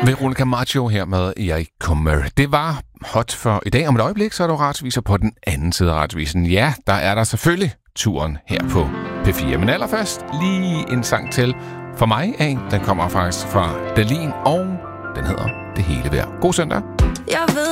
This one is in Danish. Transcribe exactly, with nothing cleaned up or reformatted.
Veronica Maggio her med Jeg kommer. Det var hot for i dag. Om et øjeblik, så er der retsviser på den anden side af retsvisen. Ja, der er der selvfølgelig turen her på P fire. Men allerførst lige en sang til for mig af. Den kommer faktisk fra Dahlin, og den hedder Det hele værd. God søndag. Jeg ved